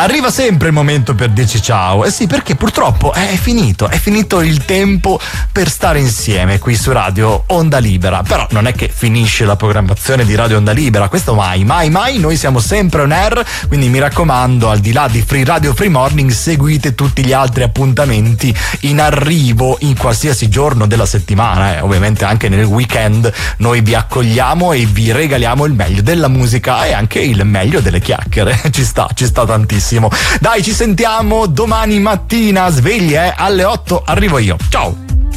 Arriva sempre il momento per dirci ciao. Sì, perché purtroppo è finito il tempo per stare insieme qui su Radio Onda Libera. Però non è che finisce la programmazione di Radio Onda Libera, questo mai, noi siamo sempre on air, quindi mi raccomando, al di là di Free Radio Free Morning, seguite tutti gli altri appuntamenti in arrivo in qualsiasi giorno della settimana, ovviamente anche nel weekend noi vi accogliamo e vi regaliamo il meglio della musica e anche il meglio delle chiacchiere. ci sta tantissimo. Dai, ci sentiamo domani mattina svegli, alle 8 arrivo io. Ciao.